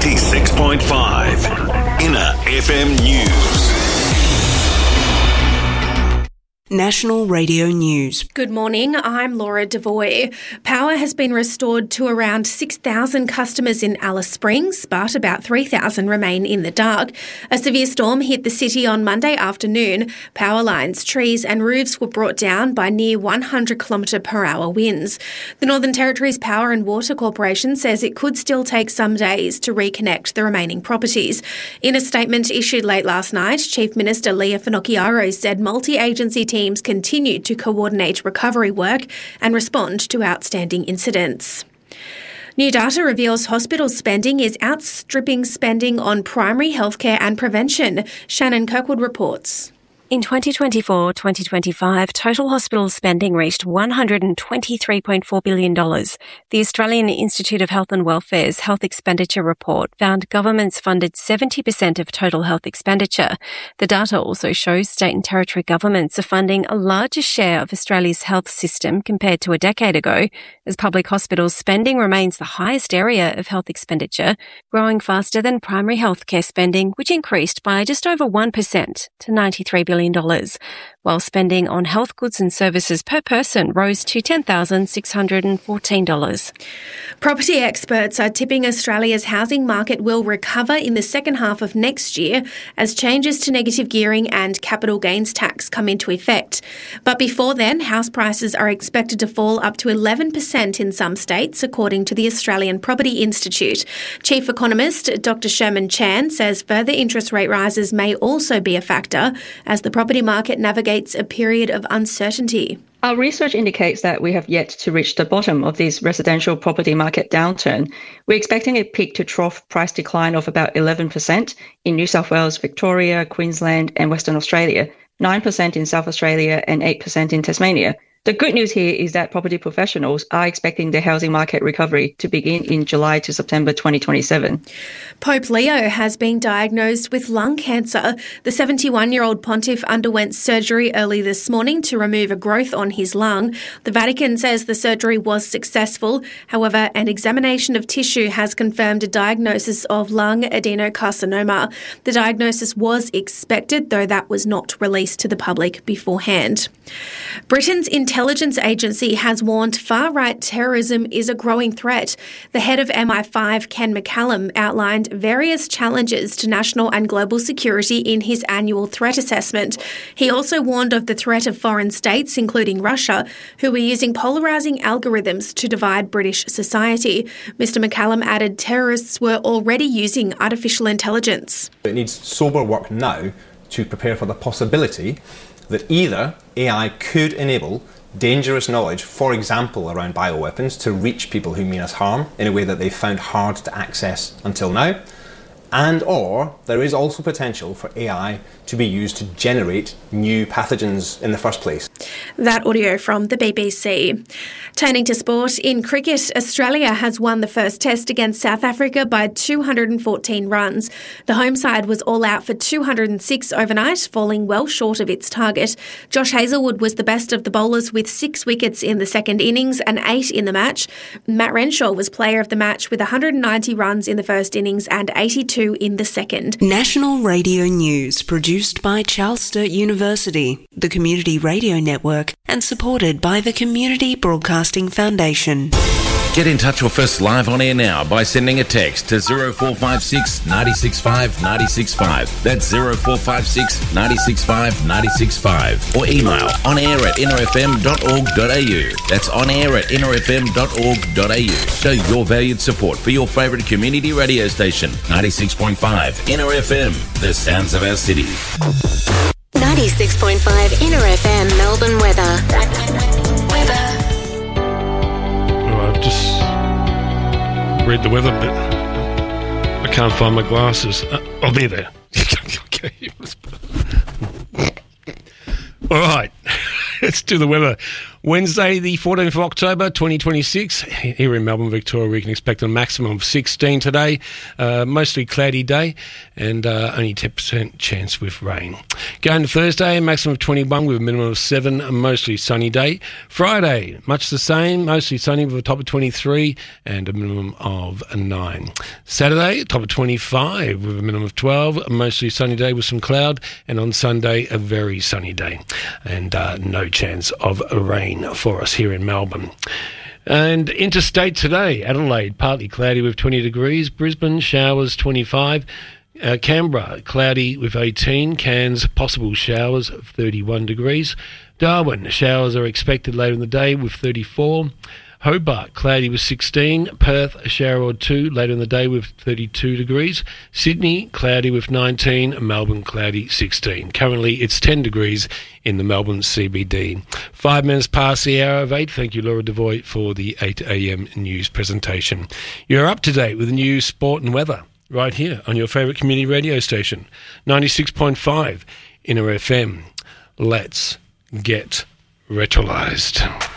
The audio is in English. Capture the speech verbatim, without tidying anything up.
ninety-six point five Inner F M News. National Radio News. Good morning, I'm Laura Devoy. Power has been restored to around six thousand customers in Alice Springs, but about three thousand remain in the dark. A severe storm hit the city on Monday afternoon. Power lines, trees and roofs were brought down by near one hundred kilometre per hour winds. The Northern Territory's Power and Water Corporation says it could still take some days to reconnect the remaining properties. In a statement issued late last night, Chief Minister Leah Finocchiaro said multi-agency teams Teams continue to coordinate recovery work and respond to outstanding incidents. New data reveals hospital spending is outstripping spending on primary healthcare and prevention. Shannon Kirkwood reports. In twenty twenty-four twenty twenty-five, total hospital spending reached one hundred twenty-three point four billion dollars. The Australian Institute of Health and Welfare's Health Expenditure Report found governments funded seventy percent of total health expenditure. The data also shows state and territory governments are funding a larger share of Australia's health system compared to a decade ago, as public hospitals spending remains the highest area of health expenditure, growing faster than primary healthcare spending, which increased by just over one percent to ninety-three billion dollars, while spending on health goods and services per person rose to ten thousand six hundred fourteen dollars. Property experts are tipping Australia's housing market will recover in the second half of next year as changes to negative gearing and capital gains tax come into effect. But before then, house prices are expected to fall up to eleven percent in some states, according to the Australian Property Institute. Chief Economist Doctor Sherman Chan says further interest rate rises may also be a factor as the property market navigates a period of uncertainty. Our research indicates that we have yet to reach the bottom of this residential property market downturn. We're expecting a peak to trough price decline of about eleven percent in New South Wales, Victoria, Queensland and Western Australia, nine percent in South Australia and eight percent in Tasmania. The good news here is that property professionals are expecting the housing market recovery to begin in July to September twenty twenty-seven. Pope Leo has been diagnosed with lung cancer. The seventy-one-year-old pontiff underwent surgery early this morning to remove a growth on his lung. The Vatican says the surgery was successful. However, an examination of tissue has confirmed a diagnosis of lung adenocarcinoma. The diagnosis was expected, though that was not released to the public beforehand. Britain's intelligence agency has warned far-right terrorism is a growing threat. The head of M I five, Ken McCallum, outlined various challenges to national and global security in his annual threat assessment. He also warned of the threat of foreign states, including Russia, who were using polarising algorithms to divide British society. Mister McCallum added terrorists were already using artificial intelligence. It needs sober work now to prepare for the possibility that either A I could enable dangerous knowledge, for example around bioweapons, to reach people who mean us harm in a way that they've found hard to access until now, and or there is also potential for A I to be used to generate new pathogens in the first place. That audio from the B B C. Turning to sport, in cricket, Australia has won the first test against South Africa by two hundred fourteen runs. The home side was all out for two hundred six overnight, falling well short of its target. Josh Hazlewood was the best of the bowlers with six wickets in the second innings and eight in the match. Matt Renshaw was player of the match with one hundred ninety runs in the first innings and eighty-two in the second. National Radio News, produced by Charles Sturt University, the Community Radio Network, and supported by the Community Broadcasting Foundation. Get in touch with us live on air now by sending a text to zero four five six, nine six five, nine six five. That's zero four five six, nine six five, nine six five. Or email on air at inner f m dot org dot a u. That's on air at inner f m dot org dot a u. Show your valued support for your favourite community radio station, ninety-six point five Inner F M, the sounds of our city. ninety-six point five Inner F M Melbourne weather. Weather. I've just read the weather, but I can't find my glasses. Uh, oh, they're there. Okay. All right, let's do the weather. Wednesday, the fourteenth of October, twenty twenty-six. Here in Melbourne, Victoria, we can expect a maximum of sixteen today. Uh, mostly cloudy day and uh, only ten percent chance with rain. Going to Thursday, a maximum of twenty-one with a minimum of seven, a mostly sunny day. Friday, much the same, mostly sunny with a top of twenty-three and a minimum of nine. Saturday, top of twenty-five with a minimum of twelve, a mostly sunny day with some cloud. And on Sunday, a very sunny day and uh, no chance of rain for us here in Melbourne. And interstate today, Adelaide, partly cloudy with twenty degrees. Brisbane, showers twenty-five. Uh, Canberra, cloudy with eighteen. Cairns, possible showers of thirty-one degrees. Darwin, showers are expected later in the day with thirty-four. Hobart, cloudy with sixteen. Perth, a shower or two later in the day with thirty-two degrees. Sydney, cloudy with nineteen. Melbourne, cloudy sixteen. Currently, it's ten degrees in the Melbourne C B D. Five minutes past the hour of eight. Thank you, Laura Devoy, for the eight a.m. news presentation. You're up to date with the news, sport and weather right here on your favourite community radio station, ninety-six point five Inner F M. Let's get retrolised.